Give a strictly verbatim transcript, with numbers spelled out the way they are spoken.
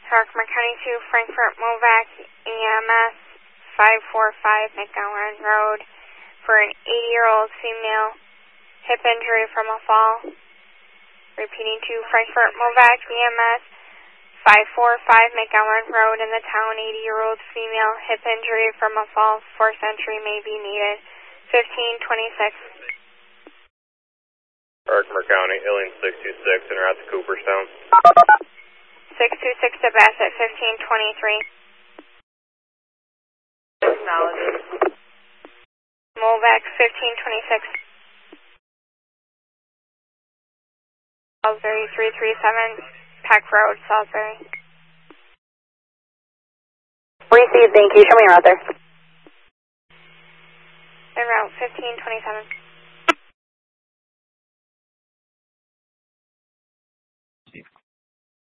Herkimer County two, Frankfort Movac E M S five four five McGowan Road for an eighty-year-old female hip injury from a fall. Repeating to Frankfort Movac E M S five four five McGowan Road in the town, eighty-year-old female hip injury from a fall. Force entry may be needed. fifteen twenty-six. Herkimer County, Alien six two six, en route to Cooperstown. six two six to Bassett, fifteen twenty-three. Acknowledged. Movac, fifteen twenty-six. Salisbury, three three seven, Peck Road, Salisbury. Received, thank you. Show me your route there. En route, fifteen twenty-seven.